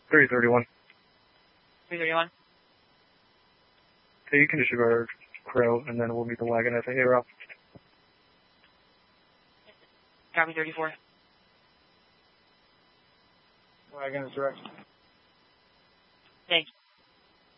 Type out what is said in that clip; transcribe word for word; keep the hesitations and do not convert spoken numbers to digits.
three thirty-one. three thirty-one. Okay, you can disregard our crow, and then we'll meet the wagon at the hay route. Copy thirty-four. Wagon is direct. Thanks.